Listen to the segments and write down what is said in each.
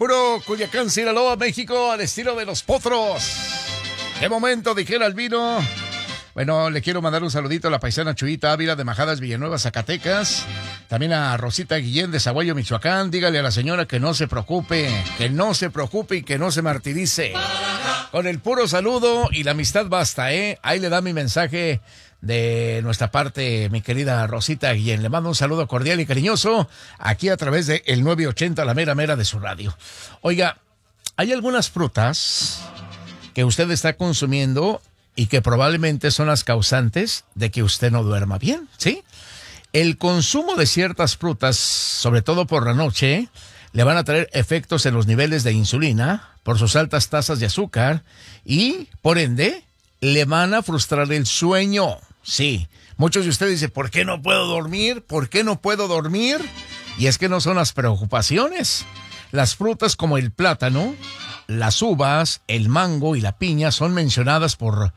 puro Culiacán, Sinaloa, México, al estilo de los potros. ¡Qué momento!, dijera el vino. Bueno, le quiero mandar un saludito a la paisana Chuyita Ávila de Majadas, Villanueva, Zacatecas. También a Rosita Guillén de Zaguayo, Michoacán. Dígale a la señora que no se preocupe y que no se martirice. Con el puro saludo y la amistad basta, ¿eh? Ahí le da mi mensaje de nuestra parte, mi querida Rosita Guillén. Le mando un saludo cordial y cariñoso aquí a través de el 980, la mera mera de su radio. Oiga, hay algunas frutas que usted está consumiendo y que probablemente son las causantes de que usted no duerma bien, ¿sí? El consumo de ciertas frutas, sobre todo por la noche, le van a traer efectos en los niveles de insulina por sus altas tasas de azúcar y, por ende, le van a frustrar el sueño. Sí, muchos de ustedes dicen, ¿por qué no puedo dormir? ¿Por qué no puedo dormir? Y es que no son las preocupaciones. Las frutas como el plátano, las uvas, el mango y la piña son mencionadas por,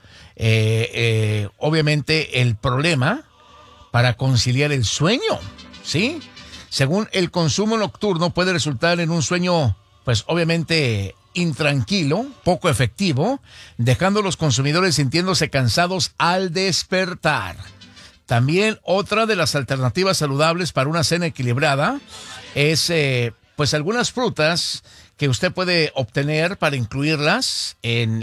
obviamente, el problema para conciliar el sueño, ¿sí? Según el consumo nocturno puede resultar en un sueño, pues, obviamente, intranquilo, poco efectivo, dejando a los consumidores sintiéndose cansados al despertar. También otra de las alternativas saludables para una cena equilibrada es, pues, algunas frutas que usted puede obtener para incluirlas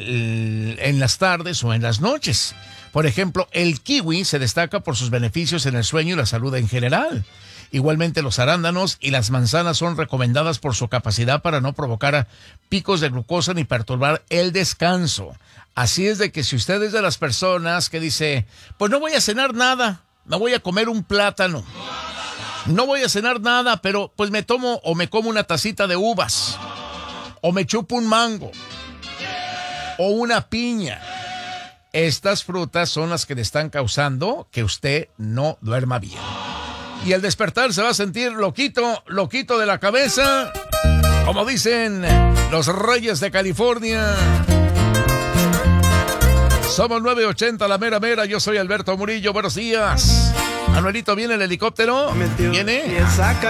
en las tardes o en las noches. Por ejemplo, el kiwi se destaca por sus beneficios en el sueño y la salud en general. Igualmente, los arándanos y las manzanas son recomendadas por su capacidad para no provocar picos de glucosa ni perturbar el descanso. Así es de que si usted es de las personas que dice, pues no voy a cenar nada, me voy a comer un plátano. No voy a cenar nada, pero pues me tomo o me como una tacita de uvas. O me chupo un mango. O una piña. Estas frutas son las que le están causando que usted no duerma bien. Y al despertar se va a sentir loquito de la cabeza. Como dicen los Reyes de California. Somos 980, la mera mera. Yo soy Alberto Murillo. Buenos días. Manuelito, ¿viene el helicóptero? ¿Viene?